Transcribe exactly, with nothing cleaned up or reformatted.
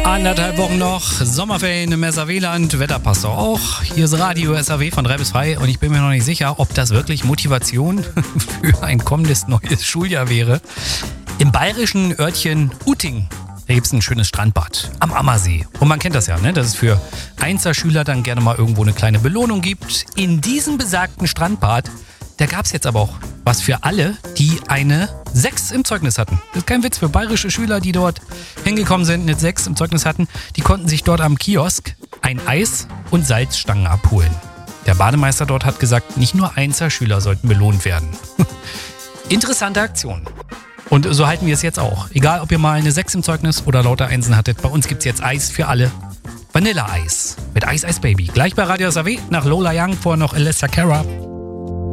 Anderthalb Wochen noch, Sommerferien im S A W-Land, Wetter passt doch auch. Hier ist Radio S A W von drei bis frei und ich bin mir noch nicht sicher, ob das wirklich Motivation für ein kommendes neues Schuljahr wäre. Im bayerischen Örtchen Utting, da gibt es ein schönes Strandbad am Ammersee. Und man kennt das ja, ne? Dass es für Einzelschüler dann gerne mal irgendwo eine kleine Belohnung gibt. In diesem besagten Strandbad, da gab es jetzt aber auch was für alle, die eine sechs im Zeugnis hatten. Das ist kein Witz, für bayerische Schüler, die dort hingekommen sind, eine sechs im Zeugnis hatten, die konnten sich dort am Kiosk ein Eis und Salzstangen abholen. Der Bademeister dort hat gesagt, nicht nur Einzelschüler sollten belohnt werden. Interessante Aktion. Und so halten wir es jetzt auch. Egal, ob ihr mal eine sechs im Zeugnis oder lauter Einsen hattet, bei uns gibt es jetzt Eis für alle. Vanilleeis mit Ice Ice Baby. Gleich bei Radio S A W nach Lola Young, vor noch Alessia Cara.